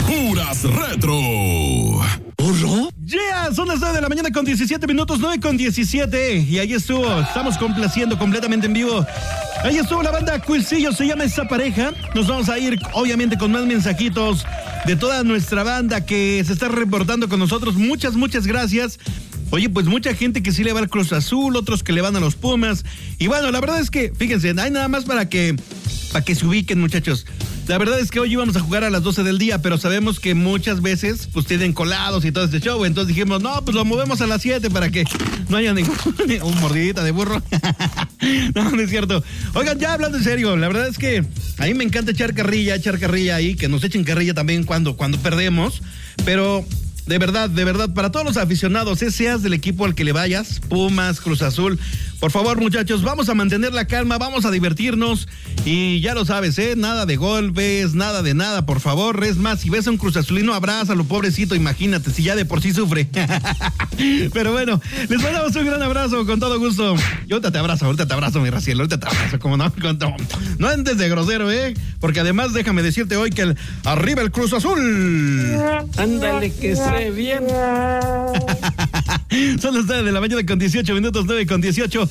Puras Retro. Yeah, son las 9 de la mañana con 17 minutos, 9 con 17. Y ahí estuvo, estamos complaciendo completamente en vivo. Ahí estuvo la banda Cuilcillo, se llama esa pareja. Nos vamos a ir, obviamente, con más mensajitos de toda nuestra banda que se está reportando con nosotros. Muchas gracias. Oye, pues mucha gente que sí le va al Cruz Azul, otros que le van a los Pumas. Y bueno, la verdad es que, fíjense, hay nada más para que se ubiquen, muchachos. La verdad es que hoy íbamos a jugar a las 12 del día, pero sabemos que muchas veces pues tienen colados y todo este show. Entonces dijimos, no, pues lo movemos a las 7 para que no haya ningún mordidita de burro. No es cierto. Oigan, ya hablando en serio, la verdad es que a mí me encanta echar carrilla ahí, que nos echen carrilla también cuando perdemos. Pero de verdad, para todos los aficionados, seas del equipo al que le vayas, Pumas, Cruz Azul, por favor, muchachos, vamos a mantener la calma, vamos a divertirnos y ya lo sabes, nada de golpes, nada de nada, por favor. Es más, si ves a un Cruz Azulino, abrázalo, pobrecito, imagínate, si ya de por sí sufre. Pero bueno, les mandamos un gran abrazo, con todo gusto. Yo ahorita te abrazo, mi Raciel, ahorita te abrazo, como no andes de grosero, porque además déjame decirte hoy que arriba el Cruz Azul. Ándale, que se bien. Son las 9 de la mañana con 18 minutos, 9 con 18.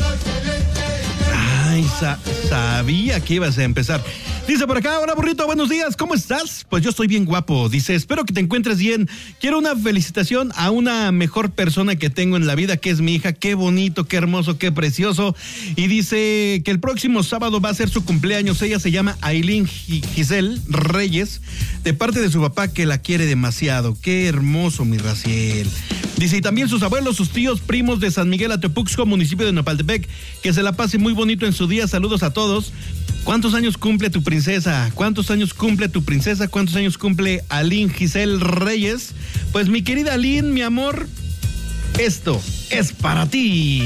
Ay, sabía que ibas a empezar. Dice por acá, hola burrito, buenos días, ¿cómo estás? Pues yo estoy bien guapo. Dice, espero que te encuentres bien. Quiero una felicitación a una mejor persona que tengo en la vida, que es mi hija. Qué bonito, qué hermoso, qué precioso. Y dice que el próximo sábado va a ser su cumpleaños. Ella se llama Ailín Giselle Reyes, de parte de su papá, que la quiere demasiado. Qué hermoso, mi Raciel. Dice, y también sus abuelos, sus tíos, primos de San Miguel Ateopuxco, municipio de Nopaltepec, que se la pase muy bonito en su día. Saludos a todos. ¿Cuántos años cumple tu princesa? ¿Cuántos años cumple tu princesa? ¿Cuántos años cumple Ailín Giselle Reyes? Pues mi querida Ailín, mi amor, esto es para ti.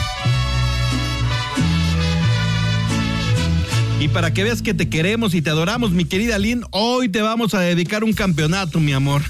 Y para que veas que te queremos y te adoramos, mi querida Ailín, hoy te vamos a dedicar un campeonato, mi amor.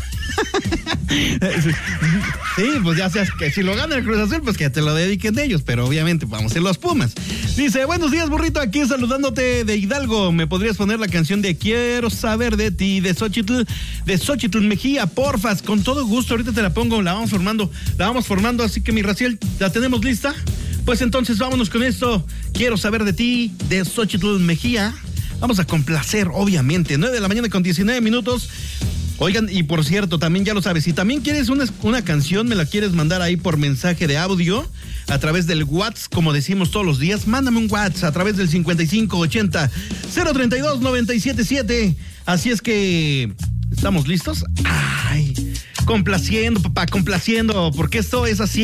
Sí, pues ya sabes que si lo gana el Cruz Azul, pues que te lo dediquen ellos, pero obviamente vamos a ser los Pumas. Dice, buenos días, burrito, aquí saludándote de Hidalgo. ¿Me podrías poner la canción de Quiero saber de ti, de Xochitl Mejía, porfas? Con todo gusto, ahorita te la pongo, la vamos formando, así que mi Raciel, ¿la tenemos lista? Pues entonces vámonos con esto. Quiero saber de ti, de Xochitl Mejía. Vamos a complacer, obviamente. 9 de la mañana con 19 minutos. Oigan, y por cierto, también ya lo sabes, si también quieres una canción, me la quieres mandar ahí por mensaje de audio, a través del WhatsApp, como decimos todos los días, mándame un WhatsApp a través del 5580-032-977. Así es que, ¿estamos listos? Ay, complaciendo, papá, complaciendo, porque esto es así.